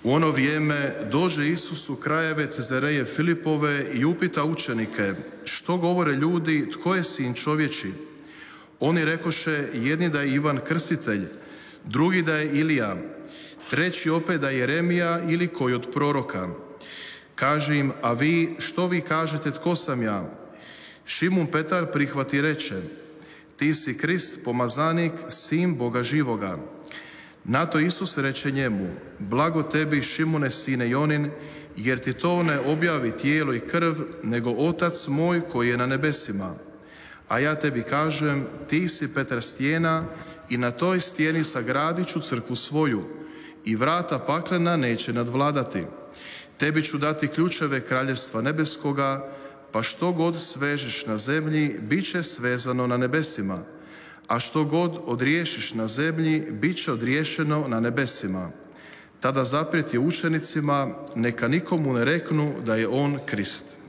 U ono vrijeme dođe Isus u krajeve Cezareje Filipove i upita učenike: što govore ljudi, tko je sin čovječi? Oni rekoše, jedni da je Ivan Krstitelj, drugi da je Ilija, treći opet da je Jeremija ili koji od proroka. Kaže im, a vi, što vi kažete, tko sam ja? Šimun Petar prihvati reče, ti si Krist, pomazanik, sin Boga živoga. Na to Isus reče njemu, blago tebi, Šimune, sine Jonin, jer ti to ne objavi tijelo i krv, nego Otac moj koji je na nebesima. A ja tebi kažem, ti si Petar stijena i na toj stijeni sagradit ću crkvu svoju i vrata paklena neće nadvladati. Tebi ću dati ključeve kraljevstva nebeskoga, pa što god svežeš na zemlji, bit će svezano na nebesima, a što god odriješiš na zemlji, bit će odriješeno na nebesima. Tada zaprijeti učenicima, neka nikomu ne reknu da je on Krist.